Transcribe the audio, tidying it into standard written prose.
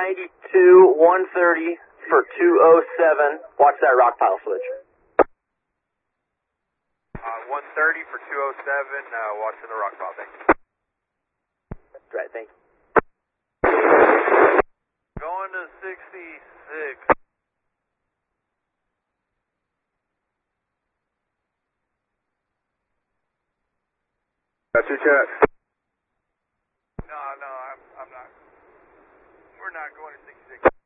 92, 130 for 207. Watch that rock pile switch. 130 for 207, watching the rock pile, thanks. That's right, thanks. Going to 66. That's your check. No, I'm not. We're not going to 66.